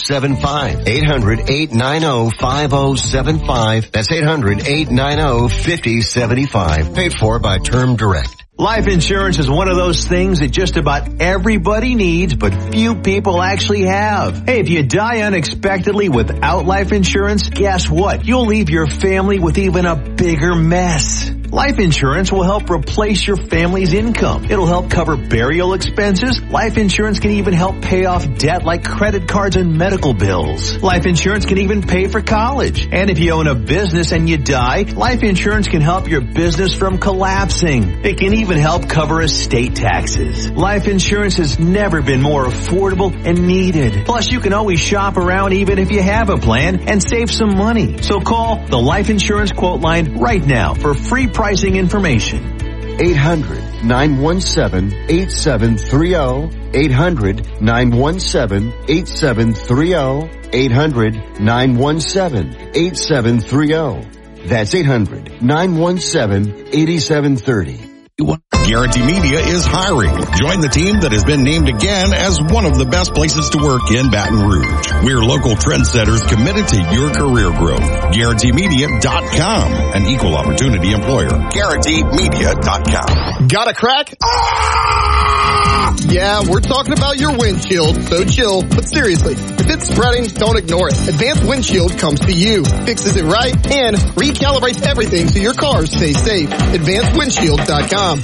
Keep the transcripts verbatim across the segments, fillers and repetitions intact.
seven five. eight hundred, eight nine zero, five zero seven five. That's eight hundred, eight nine zero, five zero seven five. Paid for by Term Direct. Life insurance is one of those things that just about everybody needs, but few people actually have. Hey, if you die unexpectedly without life insurance, guess what? You'll leave your family with even a bigger mess. Life insurance will help replace your family's income. It'll help cover burial expenses. Life insurance can even help pay off debt like credit cards and medical bills. Life insurance can even pay for college. And if you own a business and you die, life insurance can help your business from collapsing. It can even help cover estate taxes. Life insurance has never been more affordable and needed. Plus, you can always shop around even if you have a plan and save some money. So call the Life Insurance Quote Line right now for free pricing information. eight hundred, nine one seven, eight seven three zero. eight hundred, nine one seven, eight seven three zero. eight hundred, nine one seven, eight seven three zero. That's eight hundred, nine one seven, eight seven three zero. Guarantee Media is hiring. Join the team that has been named again as one of the best places to work in Baton Rouge. We're local trendsetters committed to your career growth. Guarantee Media dot com, an equal opportunity employer. Guarantee Media dot com. Got a crack? Ah! Yeah, we're talking about your windshield, so chill. But seriously, if it's spreading, don't ignore it. Advanced Windshield comes to you, fixes it right, and recalibrates everything so your car stays safe. Advanced Windshield dot com.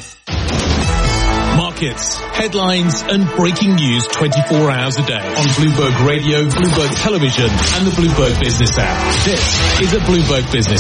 Markets, headlines, and breaking news twenty-four hours a day on Bloomberg Radio, Bloomberg Television, and the Bloomberg Business app. This is a Bloomberg Business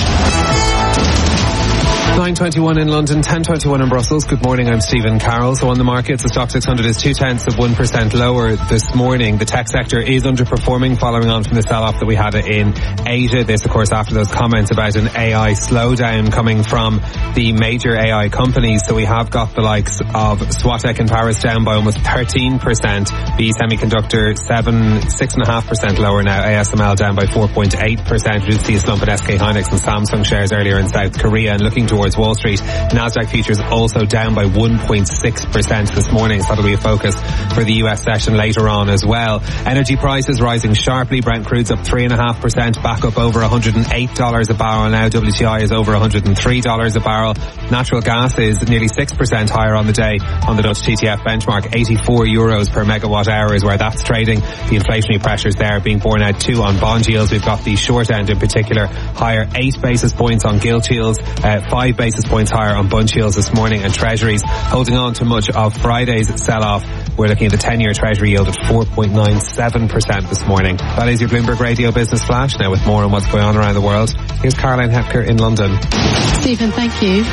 Flash. nine twenty-one in London, ten twenty-one in Brussels. Good morning, I'm Stephen Carroll. So on the markets, the stock six hundred is two tenths of one percent lower this morning. The tech sector is underperforming following on from the sell-off that we had in Asia. This, of course, after those comments about an A I slowdown coming from the major A I companies. So we have got the likes of Swatek in Paris down by almost thirteen percent. B Semiconductor seven, six point five percent lower now. A S M L down by four point eight percent. We did see a slump at S K Hynix and Samsung shares earlier in South Korea. And looking towards Wall Street, Nasdaq futures also down by one point six percent this morning. So that'll be a focus for the U S session later on as well. Energy prices rising sharply. Brent crude's up three point five percent, back up over one hundred eight dollars a barrel now. W T I is over one hundred three dollars a barrel. Natural gas is nearly six percent higher on the day on the Dutch T T F benchmark. eighty-four euros per megawatt hour is where that's trading. The inflationary pressures there being borne out too on bond yields. We've got the short end in particular higher eight basis points on gilt yields, uh, five basis points higher on bund yields this morning, and treasuries holding on to much of Friday's sell-off. We're looking at the ten-year treasury yield at four point nine seven percent this morning. That is your Bloomberg Radio Business Flash. Now with more on what's going on around the world, here's Caroline Hepker in London. Stephen, thank you.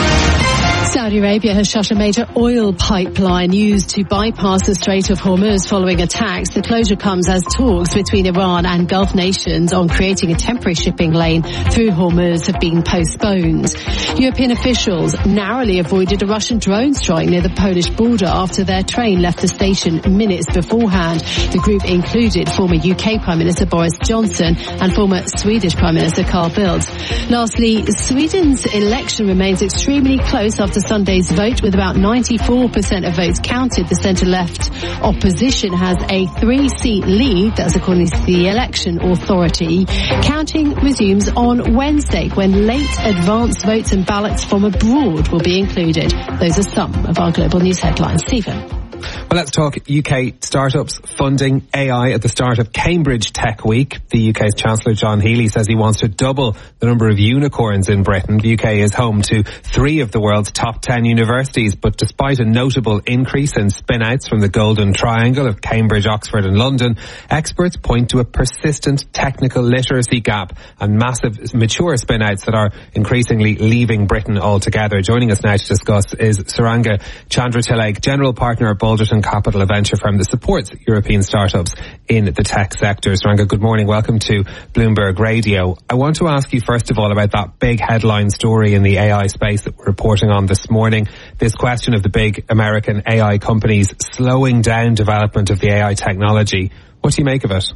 Saudi Arabia has shut a major oil pipeline used to bypass the Strait of Hormuz following attacks. The closure comes as talks between Iran and Gulf nations on creating a temporary shipping lane through Hormuz have been postponed. European officials narrowly avoided a Russian drone strike near the Polish border after their train left the station minutes beforehand. The group included former U K Prime Minister Boris Johnson and former Swedish Prime Minister Carl Bildt. Lastly, Sweden's election remains extremely close after Sunday's vote, with about ninety-four percent of votes counted. The centre-left opposition has a three-seat lead, that's according to the election authority. Counting resumes on Wednesday, when late advance votes and ballots from abroad will be included. Those are some of our global news headlines. Stephen. Well, let's talk U K startups funding A I at the start of Cambridge Tech Week. The U K's Chancellor John Healey says he wants to double the number of unicorns in Britain. The U K is home to three of the world's top ten universities, but despite a notable increase in spin-outs from the Golden Triangle of Cambridge, Oxford and London, experts point to a persistent technical literacy gap and massive mature spin-outs that are increasingly leaving Britain altogether. Joining us now to discuss is Saranga Chandratilake, General Partner at Balderton Capital, a venture firm that supports European startups in the tech sector. Saranga, good morning. Welcome to Bloomberg Radio. I want to ask you first of all about that big headline story in the A I space that we're reporting on this morning. This question of the big American A I companies slowing down development of the A I technology. What do you make of it?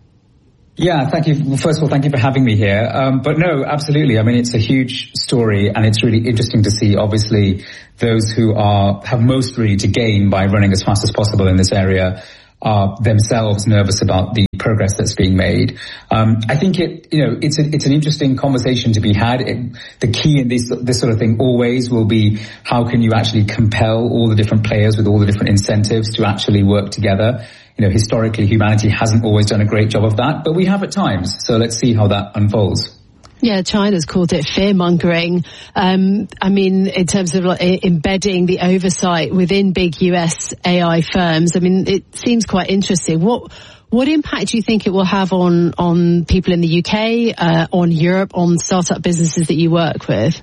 Yeah, thank you. Well, first of all, thank you for having me here. Um, but no, absolutely. I mean, it's a huge story, and it's really interesting to see, obviously, those who are have most really to gain by running as fast as possible in this area are themselves nervous about the progress that's being made. Um, I think it, you know, it's a, it's an interesting conversation to be had. It, the key in this, this sort of thing always will be how can you actually compel all the different players with all the different incentives to actually work together. You know, historically, humanity hasn't always done a great job of that, but we have at times. So let's see how that unfolds. Yeah, China's called it fear-mongering. Um, I mean, in terms of like, embedding the oversight within big U S A I firms, I mean, it seems quite interesting. What what impact do you think it will have on, on people in the U K, uh, on Europe, on startup businesses that you work with?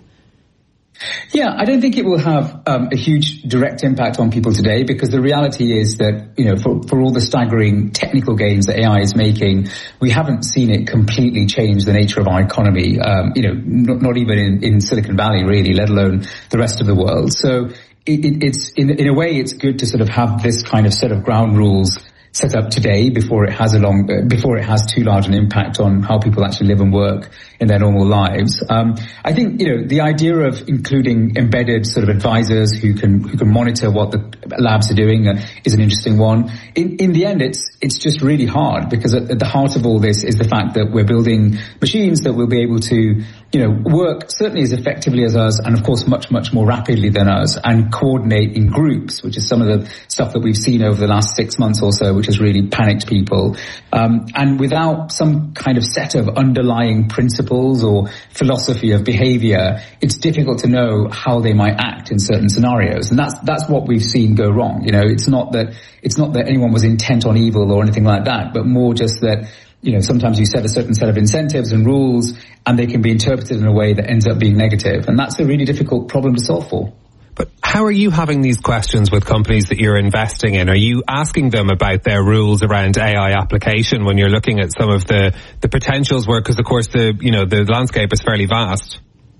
Yeah, I don't think it will have um, a huge direct impact on people today, because the reality is that, you know, for, for all the staggering technical gains that A I is making, we haven't seen it completely change the nature of our economy, um, you know, not, not even in, in Silicon Valley, really, let alone the rest of the world. So it, it, it's, in, in a way, it's good to sort of have this kind of set of ground rules set up today before it has a long, uh, before it has too large an impact on how people actually live and work in their normal lives. Um, I think, you know, the idea of including embedded sort of advisors who can, who can monitor what the labs are doing uh, is an interesting one. In, in the end, it's, it's just really hard, because at, at the heart of all this is the fact that we're building machines that will be able to, you know, work certainly as effectively as us, and of course much, much more rapidly than us, and coordinate in groups, which is some of the stuff that we've seen over the last six months or so, which has really panicked people. Um, and without some kind of set of underlying principles or philosophy of behavior, it's difficult to know how they might act in certain scenarios. And that's, that's what we've seen go wrong. You know, it's not that, it's not that anyone was intent on evil or anything like that, but more just that, you know, sometimes you set a certain set of incentives and rules, and they can be interpreted in a way that ends up being negative. And that's a really difficult problem to solve for. But how are you having these questions with companies that you're investing in? Are you asking them about their rules around A I application when you're looking at some of the, the potentials where, because of course the, you know, the landscape is fairly vast?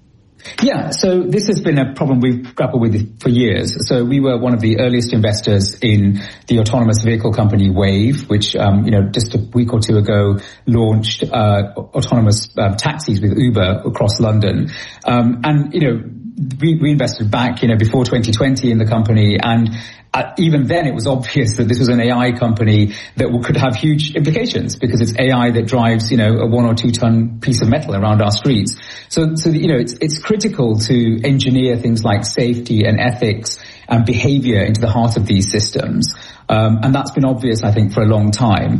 Yeah, so this has been a problem we've grappled with for years. So we were one of the earliest investors in the autonomous vehicle company Wayve, which, um, you know, just a week or two ago launched uh, autonomous uh, taxis with Uber across London. Um, and, you know, we, we invested back, you know, before twenty twenty in the company, and Uh, even then it was obvious that this was an A I company that could have huge implications, because it's A I that drives, you know, a one or two ton piece of metal around our streets. So, so, you know, it's, it's critical to engineer things like safety and ethics and behavior into the heart of these systems. Um, and that's been obvious, I think, for a long time.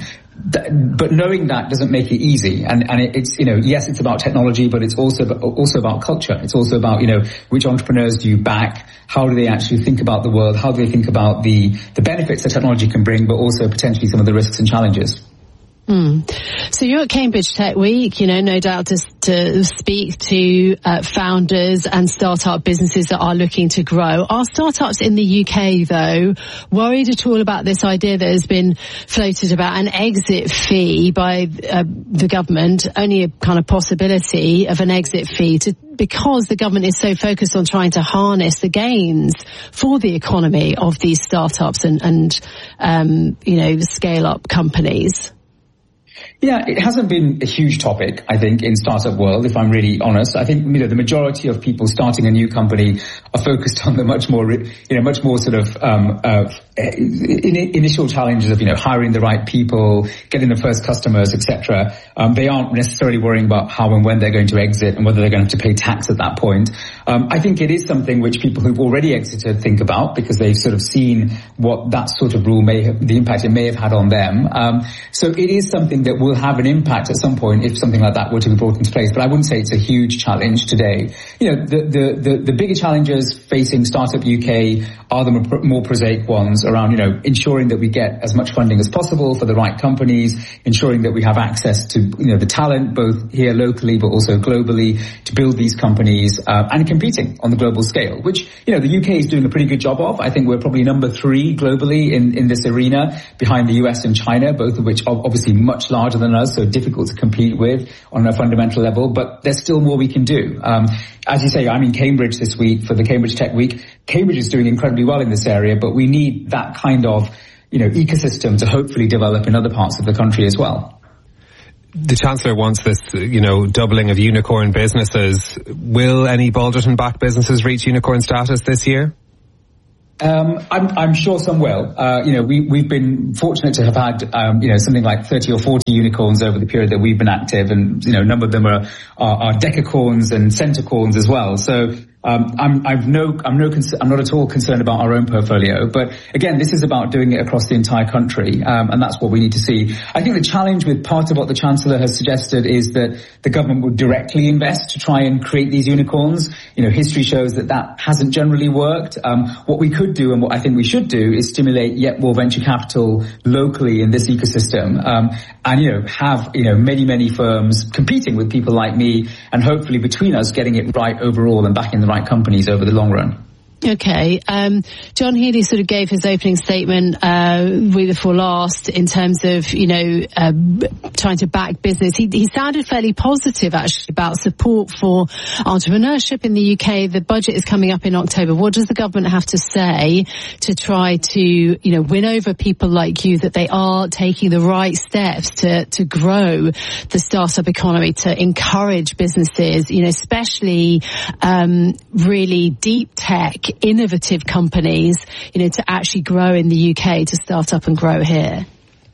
But knowing that doesn't make it easy. And, and it's, you know, yes, it's about technology, but it's also, also about culture. It's also about, you know, which entrepreneurs do you back? How do they actually think about the world? How do they think about the, the benefits that technology can bring, but also potentially some of the risks and challenges? Mm. So you're at Cambridge Tech Week, you know, no doubt to, to speak to uh, founders and startup businesses that are looking to grow. Are startups in the U K, though, worried at all about this idea that has been floated about an exit fee by uh, the government, only a kind of possibility of an exit fee to, because the government is so focused on trying to harness the gains for the economy of these startups and, and um, you know, the scale-up companies? Yeah, it hasn't been a huge topic, I think, in startup world, if I'm really honest. I think, you know, the majority of people starting a new company are focused on the much more, you know, much more sort of, um, uh, in, initial challenges of, you know, hiring the right people, getting the first customers, et cetera. Um, they aren't necessarily worrying about how and when they're going to exit and whether they're going to have to pay tax at that point. Um, I think it is something which people who've already exited think about, because they've sort of seen what that sort of rule may have, the impact it may have had on them. Um, so it is something that will have an impact at some point if something like that were to be brought into place. But I wouldn't say it's a huge challenge today. You know, the, the, the, the bigger challenges facing Startup U K are the more, more prosaic ones around, you know, ensuring that we get as much funding as possible for the right companies, ensuring that we have access to, you know, the talent both here locally but also globally to build these companies, uh, and competing on the global scale, which, you know, the U K is doing a pretty good job of. I think we're probably number three globally in, in this arena, behind the U S and China, both of which are obviously much larger than us, so difficult to compete with on a fundamental level, but there's still more we can do. Um, as you say, I'm in Cambridge this week for the Cambridge Tech Week. Cambridge is doing incredibly well in this area, but we need that kind of, you know, ecosystem to hopefully develop in other parts of the country as well. The Chancellor wants this, you know, doubling of unicorn businesses. Will any Balderton-backed businesses reach unicorn status this year? Um, I'm, I'm sure some will. Uh, you know, we, we've been fortunate to have had, um, you know, something like thirty or forty unicorns over the period that we've been active, and, you know, a number of them are, are, are decacorns and centacorns as well. So, Um, I'm, I've no, I'm no, I'm not at all concerned about our own portfolio. But again, this is about doing it across the entire country, um, and that's what we need to see. I think the challenge with part of what the Chancellor has suggested is that the government would directly invest to try and create these unicorns. You know, history shows that that hasn't generally worked. Um, what we could do, and what I think we should do, is stimulate yet more venture capital locally in this ecosystem, um, and you know, have you know many, many firms competing with people like me, and hopefully between us getting it right overall and backing the right companies over the long run. Okay. Um, John Healey sort of gave his opening statement uh, week before last in terms of, you know, uh, trying to back business. He, he sounded fairly positive, actually, about support for entrepreneurship in the U K. The budget is coming up in October. What does the government have to say to try to, you know, win over people like you that they are taking the right steps to, to grow the startup economy, to encourage businesses, you know, especially um, really deep tech, innovative companies, you know, to actually grow in the U K, to start up and grow here?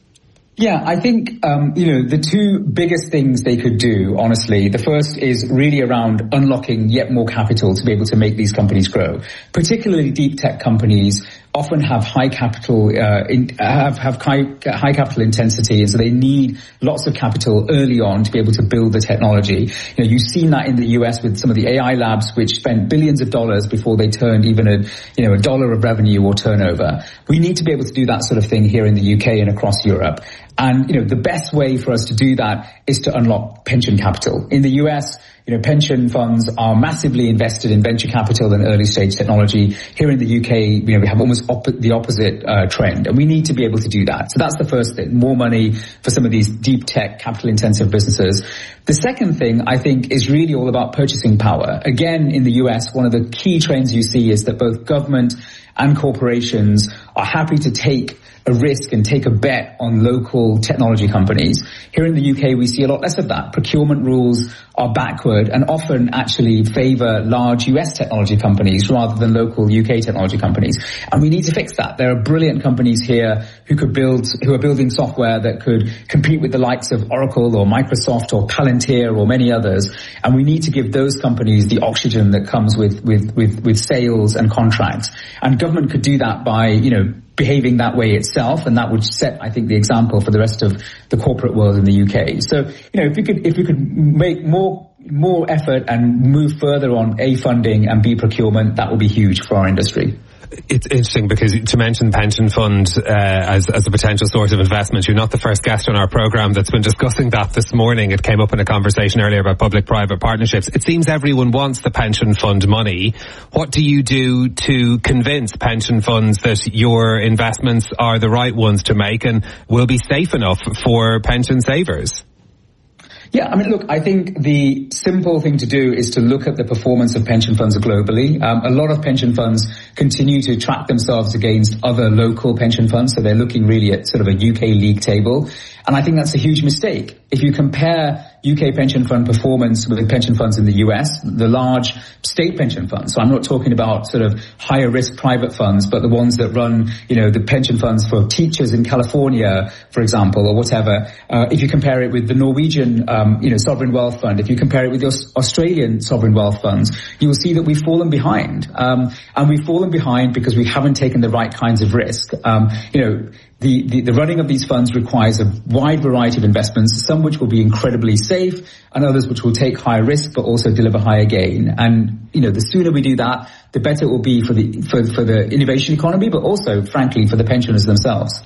Yeah, I think, um, you know, the two biggest things they could do, honestly, the first is really around unlocking yet more capital to be able to make these companies grow. Particularly deep tech companies often have high capital, uh, in, have, have high, high capital intensity, and so they need lots of capital early on to be able to build the technology. You know, you've seen that in the U S with some of the A I labs, which spent billions of dollars before they turned even a, you know, a dollar of revenue or turnover. We need to be able to do that sort of thing here in the U K and across Europe. And, you know, the best way for us to do that is to unlock pension capital. In the U S, you know, pension funds are massively invested in venture capital and early stage technology. Here in the U K, you know, we have almost op- the opposite uh, trend, and we need to be able to do that. So that's the first thing, more money for some of these deep tech, capital intensive businesses. The second thing, I think, is really all about purchasing power. Again, in the U S, one of the key trends you see is that both government and corporations are happy to take a risk and take a bet on local technology companies. Here in the U K, we see a lot less of that. Procurement rules are backward and often actually favor large U S technology companies rather than local U K technology companies. And we need to fix that. There are brilliant companies here who could build, who are building software that could compete with the likes of Oracle or Microsoft or Palantir or many others. And we need to give those companies the oxygen that comes with, with, with, with sales and contracts. And government could do that by, you know, behaving that way itself, and that would set, I think, the example for the rest of the corporate world in the U K. So, you know, if we could, if we could make more, more effort and move further on A, funding, and B, procurement, that would be huge for our industry. It's interesting because to mention pension fund uh, as, as a potential source of investment, you're not the first guest on our programme that's been discussing that this morning. It came up in a conversation earlier about public-private partnerships. It seems everyone wants the pension fund money. What do you do to convince pension funds that your investments are the right ones to make and will be safe enough for pension savers? Yeah, I mean, look, I think the simple thing to do is to look at the performance of pension funds globally. Um, a lot of pension funds continue to track themselves against other local pension funds, so they're looking really at sort of a U K league table. And I think that's a huge mistake. If you compare U K pension fund performance with pension funds in the U S, the large state pension funds, so I'm not talking about sort of higher risk private funds, but the ones that run, you know, the pension funds for teachers in California, for example, or whatever. Uh, if you compare it with the Norwegian, um, you know, sovereign wealth fund, if you compare it with your Australian sovereign wealth funds, you will see that we've fallen behind. Um, and we've fallen behind because we haven't taken the right kinds of risk. Um, you know, The, the, the running of these funds requires a wide variety of investments, some which will be incredibly safe and others which will take higher risk but also deliver higher gain. And, you know, the sooner we do that, the better it will be for the, for, for the innovation economy, but also, frankly, for the pensioners themselves.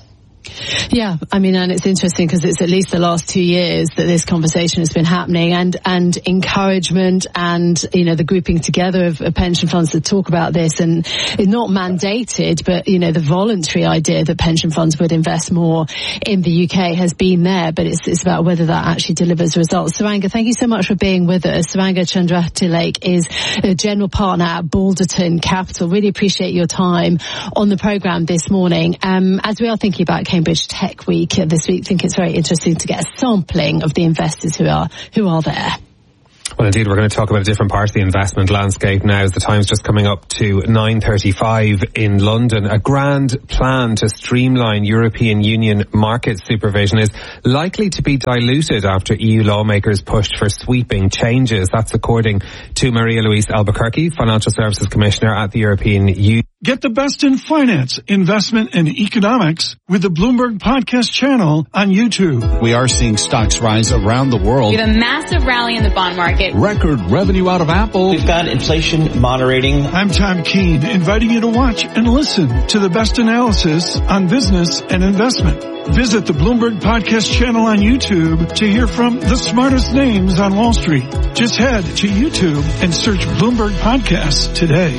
Yeah, I mean, and it's interesting because it's at least the last two years that this conversation has been happening, and and encouragement and, you know, the grouping together of, of pension funds to talk about this, and it's not mandated, but, you know, the voluntary idea that pension funds would invest more in the U K has been there, but it's, it's about whether that actually delivers results. Suranga, thank you so much for being with us. Suranga Chandratilake is a general partner at Balderton Capital. Really appreciate your time on the programme this morning. Um, as we are thinking about Cambridge Tech Week this week, I think it's very interesting to get a sampling of the investors who are who are there. Well, indeed, we're going to talk about a different part of the investment landscape now as the time's just coming up to nine thirty-five in London. A grand plan to streamline European Union market supervision is likely to be diluted after E U lawmakers pushed for sweeping changes. That's according to Maria Luisa Albuquerque, Financial Services Commissioner at the European Union. Get the best in finance, investment, and economics with the Bloomberg Podcast channel on YouTube. We are seeing stocks rise around the world. We have a massive rally in the bond market. Record revenue out of Apple. We've got inflation moderating. I'm Tom Keene, inviting you to watch and listen to the best analysis on business and investment. Visit the Bloomberg Podcast channel on YouTube to hear from the smartest names on Wall Street. Just head to YouTube and search Bloomberg Podcasts today.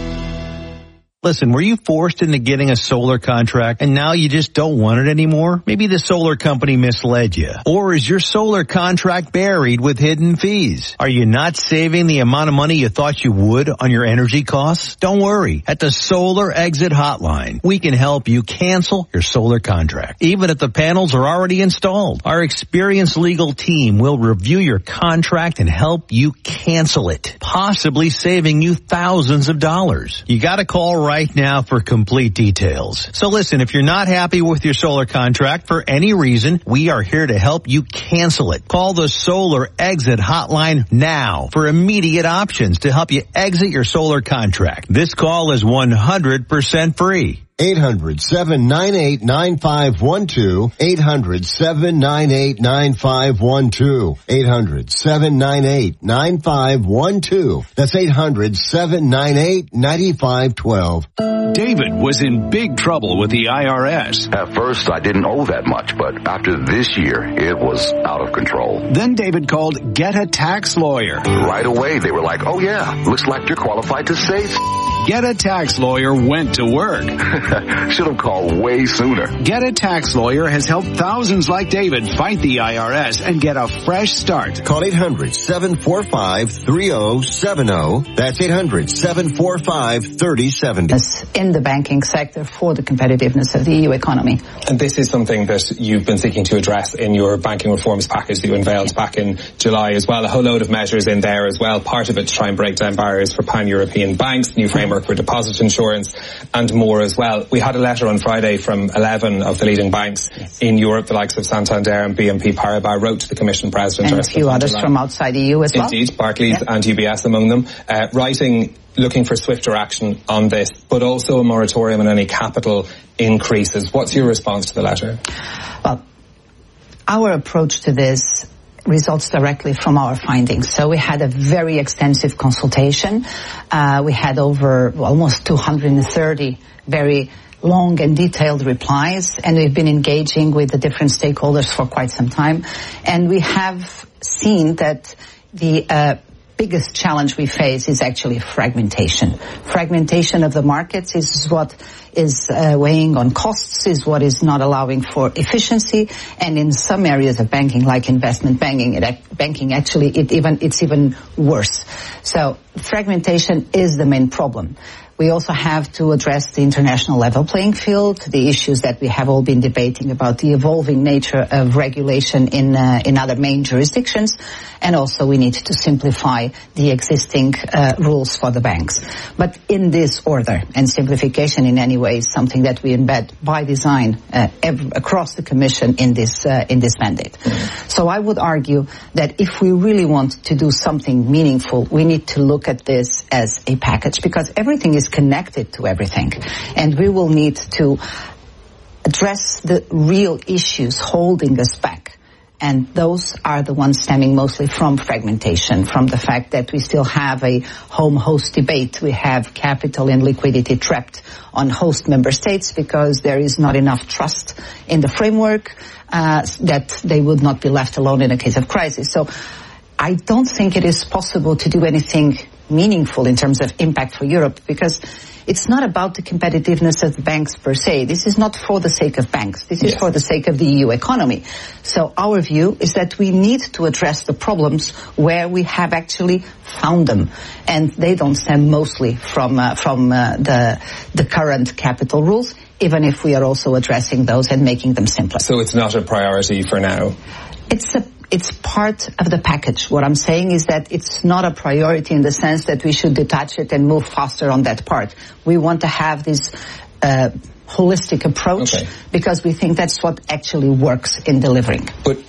Listen, were you forced into getting a solar contract and now you just don't want it anymore? Maybe the solar company misled you. Or is your solar contract buried with hidden fees? Are you not saving the amount of money you thought you would on your energy costs? Don't worry. At the Solar Exit Hotline, we can help you cancel your solar contract, even if the panels are already installed. Our experienced legal team will review your contract and help you cancel it, possibly saving you thousands of dollars. You gotta call right now for complete details. So listen, if you're not happy with your solar contract for any reason, we are here to help you cancel it. Call the Solar Exit Hotline now for immediate options to help you exit your solar contract. This call is one hundred percent free. eight hundred, seven nine eight, nine five one two. eight hundred, seven nine eight, nine five one two. eight hundred, seven nine eight, nine five one two. That's eight hundred, seven nine eight, nine five one two. David was in big trouble with the I R S. At first, I didn't owe that much, but after this year, it was out of control. Then David called Get a Tax Lawyer. Right away, they were like, oh yeah, looks like you're qualified to save. Get a Tax Lawyer went to work. Should have called way sooner. Get a Tax Lawyer has helped thousands like David fight the I R S and get a fresh start. Call eight hundred, seven four five, three oh seven oh. That's eight hundred, seven four five, three oh seven oh. In the banking sector for the competitiveness of the E U economy. And this is something that you've been seeking to address in your banking reforms package that you unveiled back in July as well. A whole load of measures in there as well. Part of it to try and break down barriers for pan-European banks, new framework for deposit insurance and more as well. We had a letter on Friday from eleven of the leading banks yes. in Europe, the likes of Santander and B N P Paribas, wrote to the Commission President. And a few others from outside the E U as well. Indeed, Barclays yeah. and U B S among them, uh, writing looking for swifter action on this, but also a moratorium on any capital increases. What's your response to the letter? Well, our approach to this results directly from our findings. So we had a very extensive consultation. Uh, we had over almost two hundred thirty very long and detailed replies, and we've been engaging with the different stakeholders for quite some time. And we have seen that the uh, biggest challenge we face is actually fragmentation. Fragmentation of the markets is what is uh, weighing on costs, is what is not allowing for efficiency, and in some areas of banking, like investment banking, it, banking actually it even it's even worse. So fragmentation is the main problem. We also have to address the international level playing field, the issues that we have all been debating about the evolving nature of regulation in uh, in other main jurisdictions, and also we need to simplify the existing uh, rules for the banks. But in this order, and simplification in any way is something that we embed by design uh, ev- across the Commission in this uh, in this mandate. Mm-hmm. So I would argue that if we really want to do something meaningful, we need to look at this as a package, because everything is connected to everything, and we will need to address the real issues holding us back. And those are the ones stemming mostly from fragmentation, from the fact that we still have a home-host debate. We have capital and liquidity trapped on host member states because there is not enough trust in the framework uh, that they would not be left alone in a case of crisis. So I don't think it is possible to do anything meaningful in terms of impact for Europe, because it's not about the competitiveness of the banks per se. This is not for the sake of banks. This is yes. for the sake of the E U economy. So our view is that we need to address the problems where we have actually found them, and they don't stem mostly from uh, from uh, the the current capital rules, even if we are also addressing those and making them simpler. So it's not a priority for now? It's a it's part of the package. What I'm saying is that it's not a priority in the sense that we should detach it and move faster on that part. We want to have this uh, holistic approach okay. because we think that's what actually works in delivering. But